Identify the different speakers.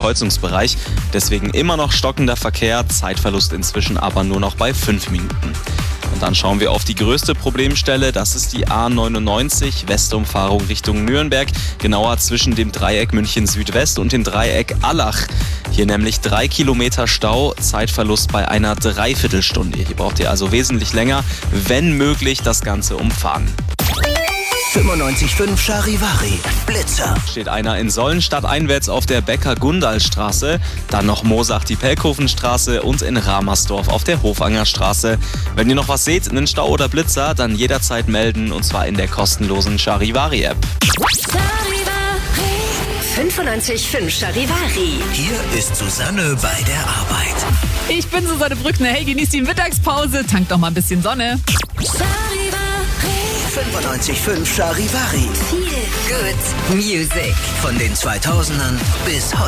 Speaker 1: Kreuzungsbereich. Deswegen immer noch stockender Verkehr, Zeitverlust inzwischen aber nur noch bei 5 Minuten. Und dann schauen wir auf die größte Problemstelle, das ist die A99, Westumfahrung Richtung Nürnberg, genauer zwischen dem Dreieck München Südwest und dem Dreieck Allach. Hier nämlich 3 Kilometer Stau, Zeitverlust bei einer Dreiviertelstunde. Hier braucht ihr also wesentlich länger, wenn möglich das Ganze umfahren.
Speaker 2: 95.5 Charivari, Blitzer.
Speaker 1: Steht einer in Sollenstadt einwärts auf der Becker-Gundal-Straße, dann noch Moosach-die-Pelkhofen-Straße und in Ramersdorf auf der Hofangerstraße. Wenn ihr noch was seht, einen Stau oder Blitzer, dann jederzeit melden und zwar in der kostenlosen Charivari-App.
Speaker 3: 95.5 Charivari.
Speaker 2: Hier ist Susanne bei der Arbeit.
Speaker 4: Ich bin Susanne Brückner. Hey, genießt die Mittagspause, tankt doch mal ein bisschen Sonne.
Speaker 2: 95.5 Charivari.
Speaker 3: Feel good music.
Speaker 2: Von den 2000ern bis heute.